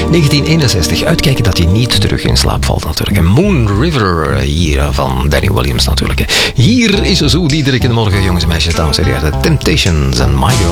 1961. Uitkijken dat hij niet terug in slaap valt natuurlijk. En Moon River hier van Danny Williams natuurlijk. Hier is Zo Diederik in de morgen, jongens en meisjes, dames en heren. The Temptations en My Girl.